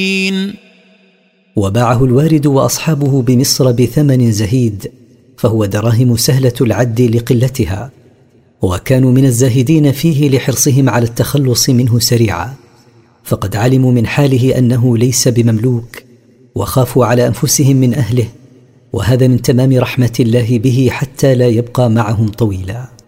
وباعه الوارد وأصحابه بمصر بثمن زهيد، فهو دراهم سهلة العد لقلتها، وكانوا من الزاهدين فيه لحرصهم على التخلص منه سريعا، فقد علموا من حاله أنه ليس بمملوك، وخافوا على أنفسهم من أهله، وهذا من تمام رحمة الله به حتى لا يبقى معهم طويلا.